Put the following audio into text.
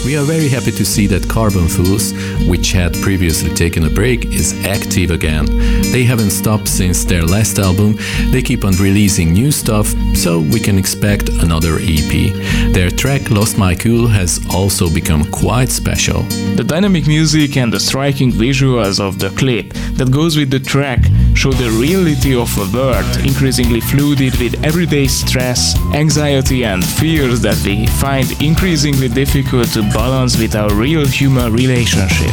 We are very happy to see that Carbon Fools, which had previously taken a break, is active again. They haven't stopped since their last album, they keep on releasing new stuff, so we can expect another EP. Their track Lost My Cool has also become quite special. The dynamic music and the striking visuals of the clip that goes with the track show the reality of a world increasingly flooded with everyday stress, anxiety and fears that we find increasingly difficult to balance with our real human relationship.